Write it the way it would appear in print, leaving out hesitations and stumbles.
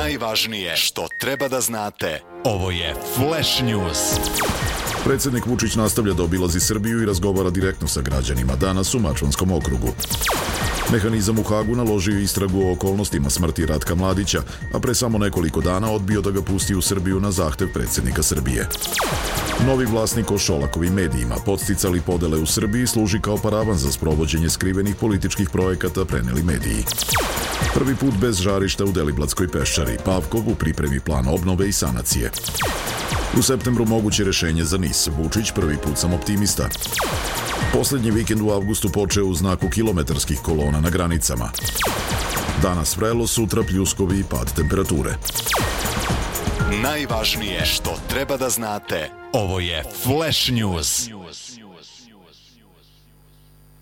Najvažnije što treba da znate. Ovo je Flash News. Predsjednik Vučić nastavlja da obilazi Srbiju i razgovara direktno sa građanima danas u Mačvanskom okrugu. Mehanizam u Hagu naložio istragu o okolnostima smrti Ratka Mladića, a pre samo nekoliko dana odbio da ga pusti u Srbiju na zahtev predsjednika Srbije. Novi vlasnik o Šolakovim medijima, podsticali podele u Srbiji, služi kao paravan za sprovođenje skrivenih političkih projekata, preneli mediji. Prvi put bez žarišta u Deliblatskoj peščari, Pavkov u pripremi plana obnove i sanacije. U septembru moguće rešenje za NIS, Vučić prvi put sam optimista. Poslednji vikend u avgustu počeo u znaku kilometarskih kolona na granicama. Danas vrelo, sutra pljuskovi i pad temperature. Najvažnije što treba da znate. Ovo je Flash News.